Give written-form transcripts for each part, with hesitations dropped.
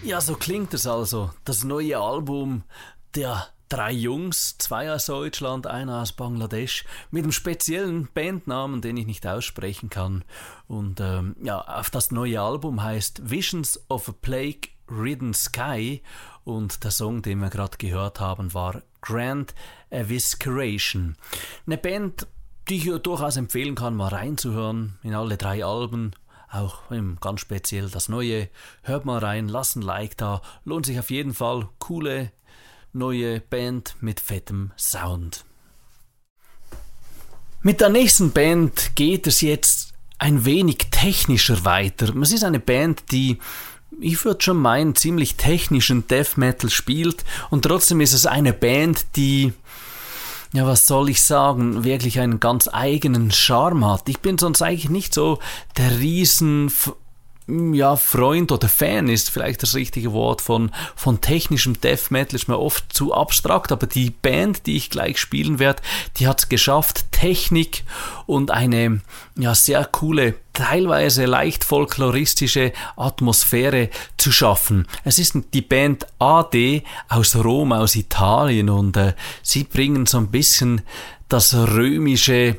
Ja, so klingt es also. Das neue Album der drei Jungs, zwei aus Deutschland, einer aus Bangladesch, mit einem speziellen Bandnamen, den ich nicht aussprechen kann. Und auf das neue Album heißt Visions of a Plague-Ridden Sky und der Song, den wir gerade gehört haben, war Grand Evisceration. Eine Band, die ich durchaus empfehlen kann, mal reinzuhören in alle drei Alben. Auch ganz speziell das Neue. Hört mal rein, lasst ein Like da. Lohnt sich auf jeden Fall. Coole, neue Band mit fettem Sound. Mit der nächsten Band geht es jetzt ein wenig technischer weiter. Es ist eine Band, die, ich würde schon meinen, ziemlich technischen Death Metal spielt. Und trotzdem ist es eine Band, die, ja, was soll ich sagen, wirklich einen ganz eigenen Charme hat. Ich bin sonst eigentlich nicht so der Freund oder Fan ist vielleicht das richtige Wort von technischem Death Metal, ist mir oft zu abstrakt, aber die Band, die ich gleich spielen werde, die hat es geschafft, Technik und eine sehr coole, teilweise leicht folkloristische Atmosphäre zu schaffen. Es ist die Band AD aus Rom, aus Italien, und sie bringen so ein bisschen das römische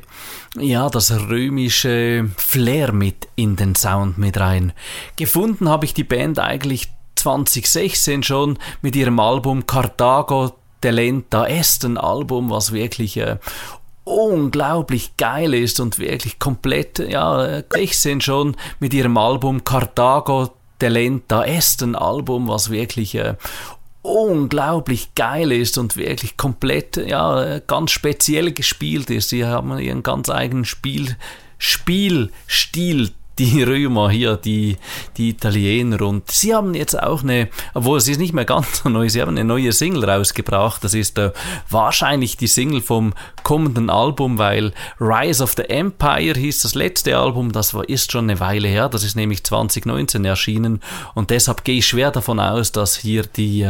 Flair mit in den Sound mit rein. Gefunden habe ich die Band eigentlich 2016 schon mit ihrem Album Carthago Delenta Est, ein Album, was wirklich unglaublich geil ist und wirklich komplett, 16 schon mit ihrem Album Carthago Delenta Est, ein Album, was wirklich unglaublich geil ist und wirklich komplett, ganz speziell gespielt ist. Sie haben ihren ganz eigenen Spielstil, die Römer hier, die Italiener, und sie haben jetzt auch obwohl es ist nicht mehr ganz so neu, sie haben eine neue Single rausgebracht. Das ist wahrscheinlich die Single vom kommenden Album, weil Rise of the Empire hieß das letzte Album, ist schon eine Weile her, das ist nämlich 2019 erschienen, und deshalb gehe ich schwer davon aus, dass hier die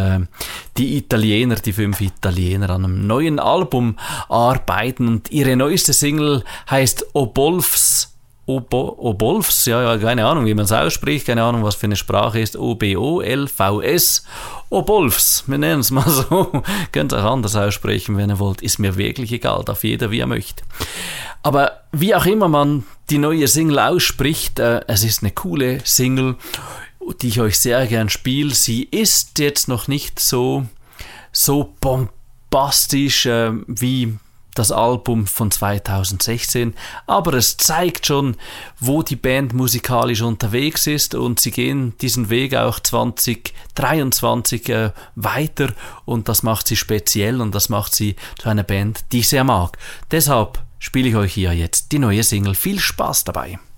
5 Italiener an einem neuen Album arbeiten, und ihre neueste Single heißt Obolfs, keine Ahnung, wie man es ausspricht, keine Ahnung, was für eine Sprache ist, Obolvs, Obolfs, wir nennen es mal so, könnt ihr auch anders aussprechen, wenn ihr wollt, ist mir wirklich egal, darf jeder, wie er möchte. Aber wie auch immer man die neue Single ausspricht, es ist eine coole Single, die ich euch sehr gern spiele. Sie ist jetzt noch nicht so bombastisch wie das Album von 2016, aber es zeigt schon, wo die Band musikalisch unterwegs ist, und sie gehen diesen Weg auch 2023 weiter, und das macht sie speziell und das macht sie zu einer Band, die ich sehr mag. Deshalb spiele ich euch hier jetzt die neue Single. Viel Spaß dabei!